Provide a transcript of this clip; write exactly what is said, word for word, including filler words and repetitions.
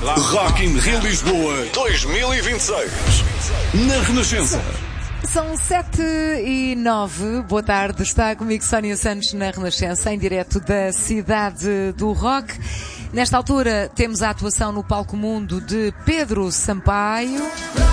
Rock in Rio Lisboa dois mil e vinte e seis. Na Renascença. São sete e nove. Boa tarde. Está comigo Sónia Santos na Renascença, em direto da cidade do rock. Nesta altura temos a atuação no Palco Mundo de Pedro Sampaio.